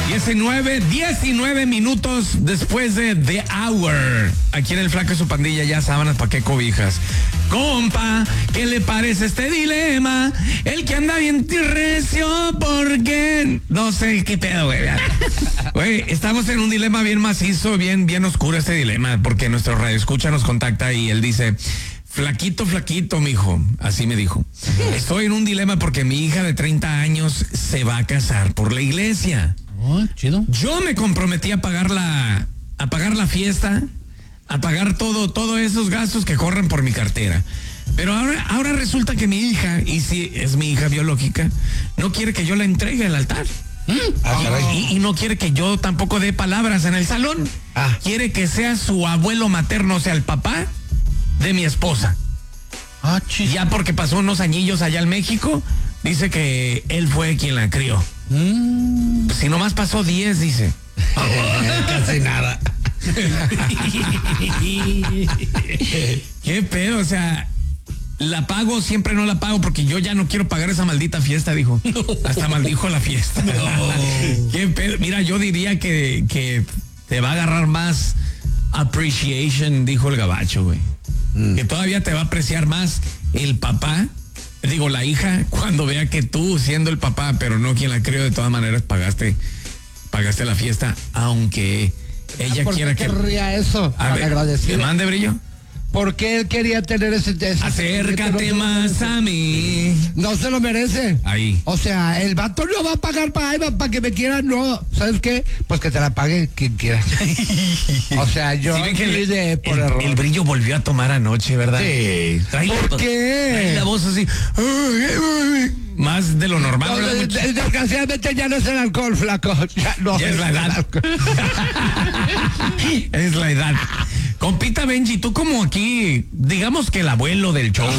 19 minutos después de The Hour. Aquí en el Flaco y su pandilla, ya sábanas, ¿pa' qué cobijas? Compa, ¿qué le parece este dilema? El que anda bien recio, porque no sé qué pedo, güey. Güey, estamos en un dilema bien macizo, bien oscuro este dilema, porque nuestro radioescucha nos contacta y él dice: flaquito, mijo, así me dijo. Estoy en un dilema porque mi hija de 30 años se va a casar por la iglesia. Oh, chido. Yo me comprometí a pagar la fiesta, a pagar todos esos gastos que corren por mi cartera. Pero ahora resulta que mi hija, y si es mi hija biológica, no quiere que yo la entregue al altar. Y no quiere que yo tampoco dé palabras en el salón. Quiere que sea su abuelo materno, o sea, el papá de mi esposa. Ya porque pasó unos añillos allá en México, dice que él fue quien la crió. Si nomás pasó 10, dice. Casi nada. ¿Qué pedo? O sea, la pago, siempre no la pago porque yo ya no quiero pagar esa maldita fiesta, dijo. Hasta maldijo la fiesta. ¿Qué pedo? Mira, yo diría que te va a agarrar más appreciation, dijo el gabacho, güey. Que todavía te va a apreciar más el papá, digo, la hija, cuando vea que tú, siendo el papá, pero no quien la crió, de todas maneras pagaste la fiesta, aunque ella quiera que... ¿Por qué querría eso? ¿Te mande, Brillo? ¿Por qué él quería tener ese acércate más a mí. No se lo merece. Ahí. O sea, el vato no va a pagar para que me quiera, no. ¿Sabes qué? Pues que te la pague quien quiera. O sea, yo... ¿Sí ven que el Brillo volvió a tomar anoche, verdad? Sí. ¿Por qué? Trae la voz así. Más de lo normal. No, desgraciadamente ya no es el alcohol, flaco. Ya es la edad. Es la edad. Compita Benji, tú como aquí, digamos que el abuelo del show.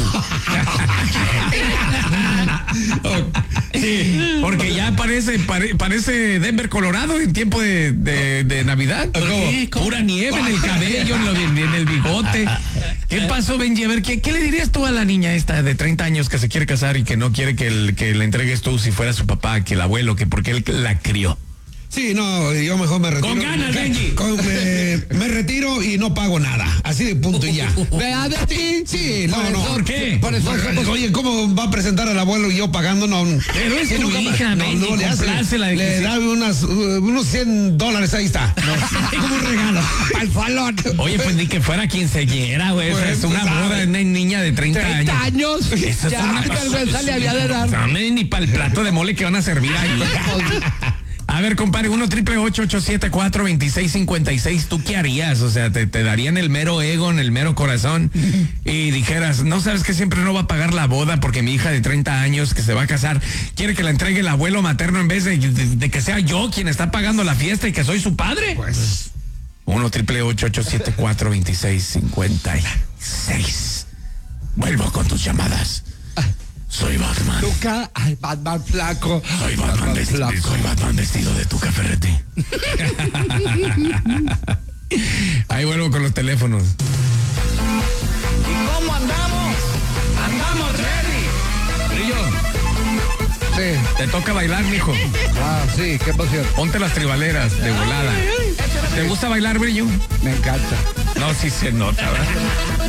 Sí, porque ya parece Denver, Colorado en tiempo de Navidad. Pura nieve en el cabello, en el bigote. ¿Qué pasó, Benji? A ver, ¿qué le dirías tú a la niña esta de 30 años que se quiere casar y que no quiere que le entregues tú si fuera su papá, que el abuelo, que porque él la crió? Sí, no, yo mejor me retiro. Con ganas, Benji. Me retiro y no pago nada. Así de punto y ya. ¿Vea de ti? Sí, no. ¿Por qué? Por eso Oye, ¿cómo va a presentar al abuelo y yo pagando? No. Pero es tu hija, Benji, le da unos $100, ahí está. Como un regalo. Al falón. Oye, pues ni que fuera quinceañera, güey. Pues, es una boda de una niña de 30 años. Eso ya, es una vergüenza le había de dar. No, ni para el plato de mole que van a servir ahí. A ver, compadre, 1-888-874-2656. ¿Tú qué harías? O sea, te darían el mero ego, en el mero corazón y dijeras, no sabes que siempre no va a pagar la boda porque mi hija de 30 años que se va a casar quiere que la entregue el abuelo materno en vez de que sea yo quien está pagando la fiesta y que soy su padre? Pues 1-888-874-2656. Vuelvo con tus llamadas. Soy Batman. Tuca, ay, Batman flaco. Soy Batman vestido de Tuca Ferretti. Ahí vuelvo con los teléfonos. ¿Y cómo andamos? ¡Andamos ready! Brillo, Sí. te toca bailar, mijo. Sí, qué emoción. Ponte las tribaleras de volada. ¿Te gusta bailar, Brillo? Me encanta. No, sí se nota, ¿verdad?